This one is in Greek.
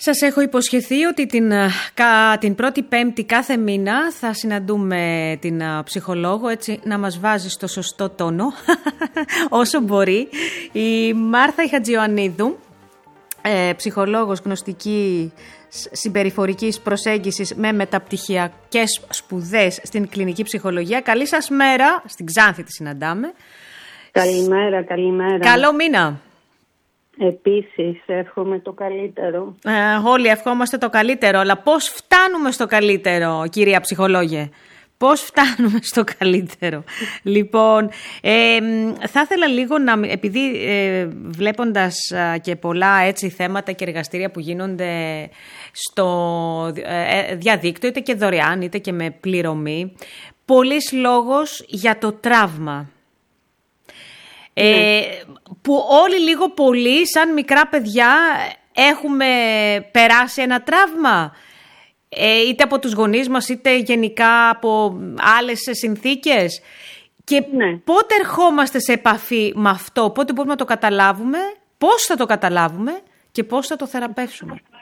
Σας έχω υποσχεθεί ότι την πρώτη Πέμπτη κάθε μήνα θα συναντούμε την ψυχολόγο, έτσι να μας βάζει στο σωστό τόνο όσο μπορεί. Η Μάρθα Χατζιωαννίδου, ψυχολόγος γνωστική συμπεριφορικής προσέγγισης με μεταπτυχιακές σπουδές στην κλινική ψυχολογία. Καλή σας μέρα, στην Ξάνθη τη συναντάμε. Καλημέρα. Καλό μήνα. Επίσης, εύχομαι το καλύτερο. Όλοι ευχόμαστε το καλύτερο, αλλά πώς φτάνουμε στο καλύτερο, κυρία ψυχολόγε? Πώς φτάνουμε στο καλύτερο? Λοιπόν, θα ήθελα λίγο επειδή βλέποντας και πολλά έτσι θέματα και εργαστήρια που γίνονται στο διαδίκτυο, είτε και δωρεάν είτε και με πληρωμή, πολύς λόγος για το τραύμα. Που όλοι λίγο πολύ σαν μικρά παιδιά έχουμε περάσει ένα τραύμα, είτε από τους γονείς μας είτε γενικά από άλλες συνθήκες, και πότε ερχόμαστε σε επαφή με αυτό, πότε μπορούμε να το καταλάβουμε, πώς θα το καταλάβουμε και πώς θα το θεραπεύσουμε?